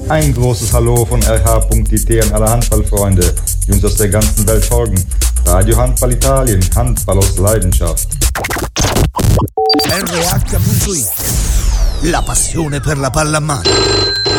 Ein großes Hallo von RH.it an alle Handballfreunde, die uns aus der ganzen Welt folgen. Radio Handball Italien, Handball aus Leidenschaft. RH.it, la passione per la pallamano.